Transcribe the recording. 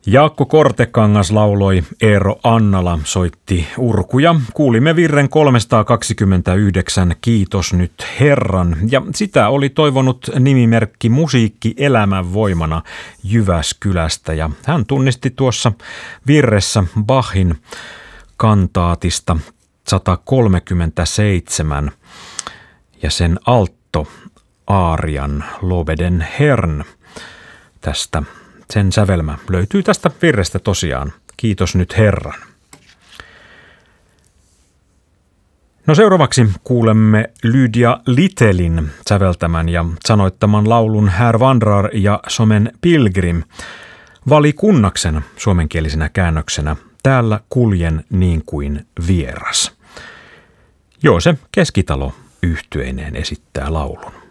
Jaakko Kortekangas lauloi, Eero Annala soitti urkuja. Kuulimme virren 329 Kiitos nyt Herran, ja sitä oli toivonut nimimerkki Musiikki elämän voimana Jyväskylästä, ja hän tunnisti tuossa virressä Bachin kantaatista 137 ja sen altto-aarian Lobeden Herrn tästä. Sen sävelmä löytyy tästä virrestä tosiaan. Kiitos nyt Herran. No seuraavaksi kuulemme Lydia Littelin säveltämän ja sanoittaman laulun Här vandrar ja somen pilgrim. Valikunnaksen suomenkielisenä käännöksenä Täällä kuljen niin kuin vieras. Joosep Keskitalo yhtyeineen esittää laulun.